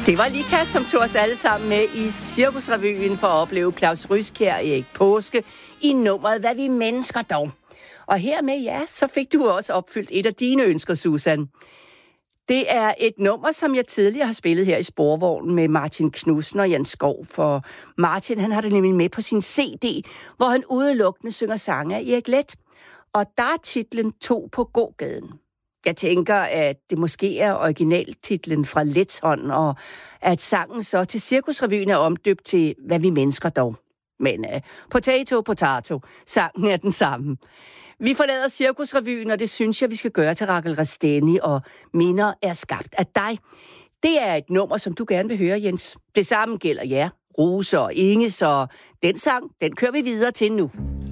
Det var Lika, som tog os alle sammen med i Cirkusrevyen for at opleve Claus Ryskjær og Erik Paaske i nummeret Hvad vi mennesker dog. Og hermed, ja, så fik du også opfyldt et af dine ønsker, Susan. Det er et nummer, som jeg tidligere har spillet her i Sporvognen med Martin Knudsen og Jens Skov, for Martin, han har det nemlig med på sin CD, hvor han udelukkende synger sange af Erik Leth. Og der er titlen To på gågaden. Jeg tænker, at det måske er originaltitlen fra Leths hånd, og at sangen så til Cirkusrevyen er omdøbt til Hvad vi mennesker dog. Men potato, sangen er den samme. Vi forlader Cirkusrevyen, og det synes jeg, vi skal gøre til Rachel Rasteni, og Minder er skabt af dig. Det er et nummer, som du gerne vil høre, Jens. Det samme gælder jer, Rose og Inge, så den sang, den kører vi videre til nu.